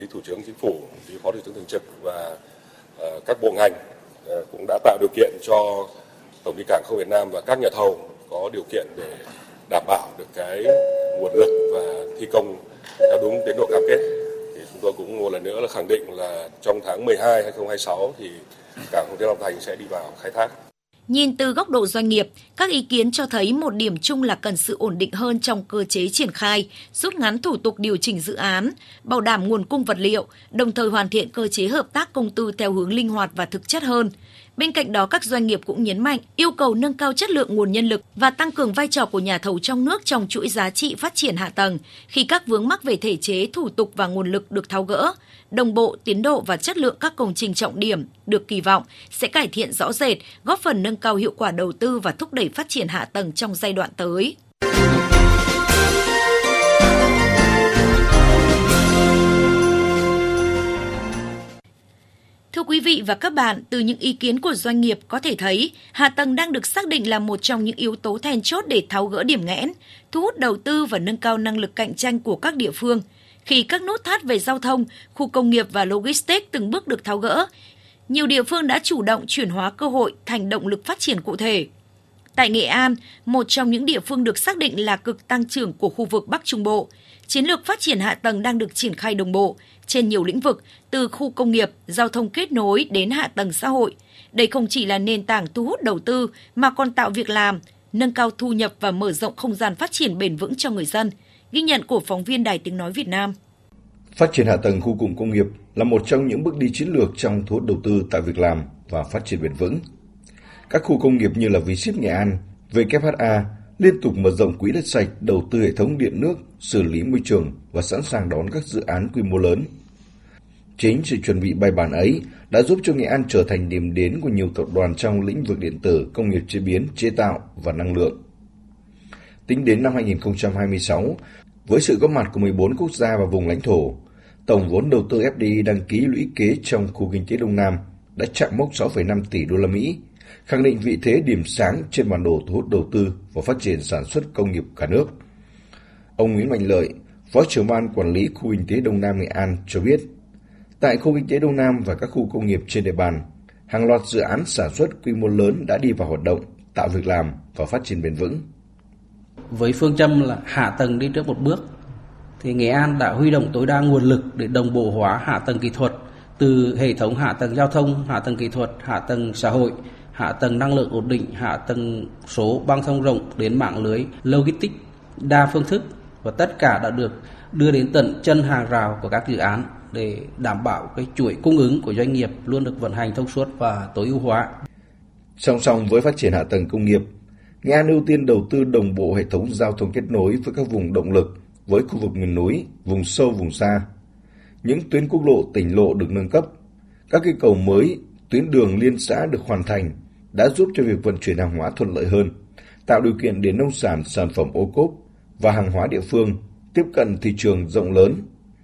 Thủ tướng Chính phủ, Phó Thủ tướng Thường trực và các bộ ngành cũng đã tạo điều kiện cho Tổng ty Cảng không Việt Nam và các nhà thầu có điều kiện để đảm bảo được cái nguồn lực và thi công theo đúng tiến độ cam kết. Thì chúng tôi cũng một lần nữa là khẳng định là trong tháng 12 2026 thì cảng Không Quốc tế Long Thành sẽ đi vào khai thác. Nhìn từ góc độ doanh nghiệp, các ý kiến cho thấy một điểm chung là cần sự ổn định hơn trong cơ chế triển khai, rút ngắn thủ tục điều chỉnh dự án, bảo đảm nguồn cung vật liệu, đồng thời hoàn thiện cơ chế hợp tác công tư theo hướng linh hoạt và thực chất hơn. Bên cạnh đó, các doanh nghiệp cũng nhấn mạnh yêu cầu nâng cao chất lượng nguồn nhân lực và tăng cường vai trò của nhà thầu trong nước trong chuỗi giá trị phát triển hạ tầng khi các vướng mắc về thể chế, thủ tục và nguồn lực được tháo gỡ. Đồng bộ, tiến độ và chất lượng các công trình trọng điểm được kỳ vọng sẽ cải thiện rõ rệt, góp phần nâng cao hiệu quả đầu tư và thúc đẩy phát triển hạ tầng trong giai đoạn tới. Thưa quý vị và các bạn, từ những ý kiến của doanh nghiệp có thể thấy, hạ tầng đang được xác định là một trong những yếu tố then chốt để tháo gỡ điểm nghẽn, thu hút đầu tư và nâng cao năng lực cạnh tranh của các địa phương. Khi các nút thắt về giao thông, khu công nghiệp và logistics từng bước được tháo gỡ, nhiều địa phương đã chủ động chuyển hóa cơ hội thành động lực phát triển cụ thể. Tại Nghệ An, một trong những địa phương được xác định là cực tăng trưởng của khu vực Bắc Trung Bộ, chiến lược phát triển hạ tầng đang được triển khai đồng bộ trên nhiều lĩnh vực, từ khu công nghiệp, giao thông kết nối đến hạ tầng xã hội. Đây không chỉ là nền tảng thu hút đầu tư mà còn tạo việc làm, nâng cao thu nhập và mở rộng không gian phát triển bền vững cho người dân. Ghi nhận của phóng viên Đài Tiếng nói Việt Nam. Phát triển hạ tầng khu cụm công nghiệp là một trong những bước đi chiến lược trong thu hút đầu tư, tạo việc làm và phát triển bền vững. Các khu công nghiệp như là V-Ship Nghệ An, WHA liên tục mở rộng quỹ đất sạch, đầu tư hệ thống điện nước, xử lý môi trường và sẵn sàng đón các dự án quy mô lớn. Chính sự chuẩn bị bài bản ấy đã giúp cho Nghệ An trở thành điểm đến của nhiều tập đoàn trong lĩnh vực điện tử, công nghiệp chế biến, chế tạo và năng lượng. Tính đến năm 2026, với sự góp mặt của 14 quốc gia và vùng lãnh thổ, tổng vốn đầu tư FDI đăng ký lũy kế trong khu kinh tế Đông Nam đã chạm mốc 6,5 tỷ đô la Mỹ, khẳng định vị thế điểm sáng trên bản đồ thu hút đầu tư và phát triển sản xuất công nghiệp cả nước. Ông Nguyễn Mạnh Lợi, Phó trưởng ban quản lý khu kinh tế Đông Nam Nghệ An cho biết, tại khu kinh tế Đông Nam và các khu công nghiệp trên địa bàn, hàng loạt dự án sản xuất quy mô lớn đã đi vào hoạt động, tạo việc làm và phát triển bền vững. Với phương châm là hạ tầng đi trước một bước, thì Nghệ An đã huy động tối đa nguồn lực để đồng bộ hóa hạ tầng kỹ thuật, từ hệ thống hạ tầng giao thông, hạ tầng kỹ thuật, hạ tầng xã hội, hạ tầng năng lượng ổn định, hạ tầng số băng thông rộng đến mạng lưới logistics đa phương thức, và tất cả đã được đưa đến tận chân hàng rào của các dự án để đảm bảo cái chuỗi cung ứng của doanh nghiệp luôn được vận hành thông suốt và tối ưu hóa. Song song với phát triển hạ tầng công nghiệp, Nghệ An ưu tiên đầu tư đồng bộ hệ thống giao thông kết nối với các vùng động lực, với khu vực miền núi, vùng sâu, vùng xa. Những tuyến quốc lộ, tỉnh lộ được nâng cấp, các cây cầu mới, tuyến đường liên xã được hoàn thành đã giúp cho việc vận chuyển hàng hóa thuận lợi hơn, tạo điều kiện để nông sản, sản phẩm ô cốp và hàng hóa địa phương tiếp cận thị trường rộng lớn.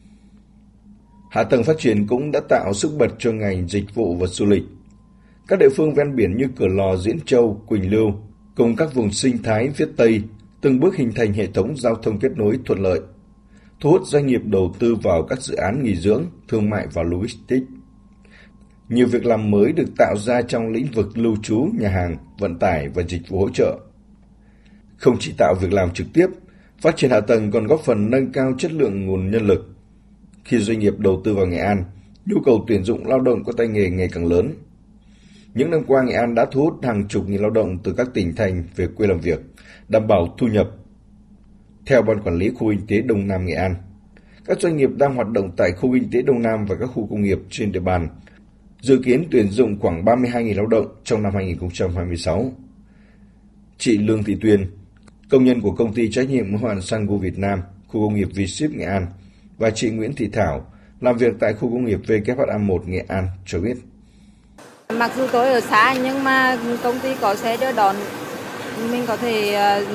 Hạ tầng phát triển cũng đã tạo sức bật cho ngành dịch vụ và du lịch. Các địa phương ven biển như Cửa Lò, Diễn Châu, Quỳnh Lưu cùng các vùng sinh thái phía Tây từng bước hình thành hệ thống giao thông kết nối thuận lợi, thu hút doanh nghiệp đầu tư vào các dự án nghỉ dưỡng, thương mại và logistics. Nhiều việc làm mới được tạo ra trong lĩnh vực lưu trú, nhà hàng, vận tải và dịch vụ hỗ trợ. Không chỉ tạo việc làm trực tiếp, phát triển hạ tầng còn góp phần nâng cao chất lượng nguồn nhân lực. Khi doanh nghiệp đầu tư vào Nghệ An, nhu cầu tuyển dụng lao động có tay nghề ngày càng lớn. Những năm qua, Nghệ An đã thu hút hàng chục nghìn lao động từ các tỉnh thành về quê làm việc, đảm bảo thu nhập. Theo Ban Quản lý Khu Kinh tế Đông Nam Nghệ An, các doanh nghiệp đang hoạt động tại khu kinh tế Đông Nam và các khu công nghiệp trên địa bàn dự kiến tuyển dụng khoảng 32.000 lao động trong năm 2026. Chị Lương Thị Tuyền, công nhân của công ty trách nhiệm hữu hạn Sango Việt Nam, khu công nghiệp V-Ship Nghệ An, và chị Nguyễn Thị Thảo, làm việc tại khu công nghiệp WHA1 Nghệ An cho biết. Mặc dù tôi ở xa nhưng mà công ty có xe đưa đón, mình có thể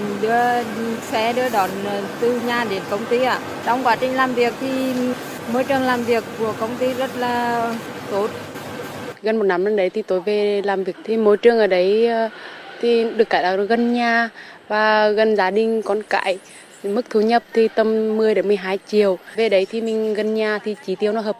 đưa đón từ nhà đến công ty ạ. Trong quá trình làm việc thì môi trường làm việc của công ty rất là tốt. Gần một năm đến đấy thì tôi về làm việc thì môi trường ở đấy thì được cái là gần nhà và gần gia đình con cái. Mức thu nhập thì tầm 10 đến 12 triệu. Về đấy thì mình gần nhà thì chi tiêu nó hợp